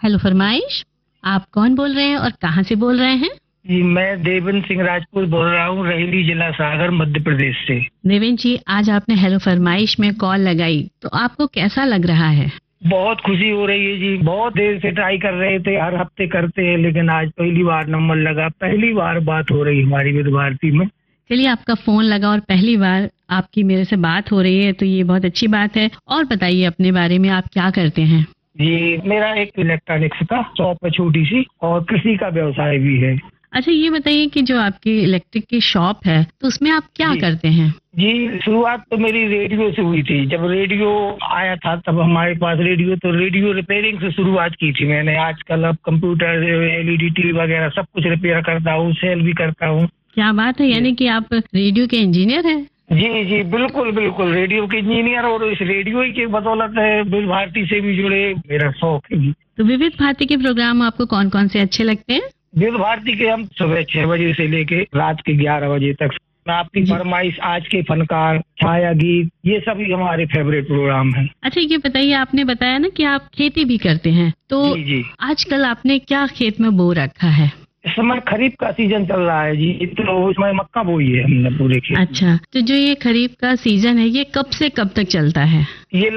Hello फरमाइश, आप कौन बोल रहे हैं और कहाँ से बोल रहे हैं? जी, मैं देवेंद्र सिंह राजपूत बोल रहा हूँ, रेहली जिला सागर मध्य प्रदेश से। देवेंद्र जी, आज आपने हेलो फरमाइश में कॉल लगाई तो आपको कैसा लग रहा है? बहुत खुशी हो रही है जी। बहुत देर से ट्राई कर रहे थे, हर हफ्ते करते हैं, लेकिन आज पहली बार नंबर लगा, पहली बार बात हो रही हमारी विविध भारती में। चलिए, आपका फोन लगा और पहली बार आपकी मेरे से बात हो रही है तो ये बहुत अच्छी बात है। और बताइए अपने बारे में, आप क्या करते हैं? जी, मेरा एक इलेक्ट्रॉनिक्स का शॉप है छोटी सी, और कृषि का व्यवसाय भी है। अच्छा, ये बताइए कि जो आपकी इलेक्ट्रिक की शॉप है तो उसमें आप क्या करते हैं? जी, शुरुआत तो मेरी रेडियो से हुई थी। जब रेडियो आया था तब हमारे पास रेडियो रिपेयरिंग से शुरुआत की थी मैंने। आजकल अब कंप्यूटर, एलईडी टीवी वगैरह सब कुछ रिपेयर करता हूँ, सेल भी करता हूँ। क्या बात है, यानी कि आप रेडियो के इंजीनियर हैं? जी जी, बिल्कुल बिल्कुल, रेडियो के इंजीनियर, और इस रेडियो ही की बदौलत है विविध भारती से भी जुड़े, मेरा शौक है जी। तो विविध भारती के प्रोग्राम आपको कौन कौन से अच्छे लगते हैं? विविध भारती के हम सुबह 6 बजे से लेके रात के 11 बजे तक, आपकी फरमाइश, आज के फनकार, छाया गीत, ये सभी हमारे फेवरेट प्रोग्राम हैं। अच्छा, ये बताइए, आपने बताया ना कि आप खेती भी करते हैं, तो जी जी, आजकल आपने क्या खेत में बो रखा है? इस समय खरीफ का सीजन चल रहा है जी, तो इसमें मक्का बोई है हमने पूरे खेत में। अच्छा, तो जो ये खरीफ का सीजन है ये कब से कब तक चलता है? ये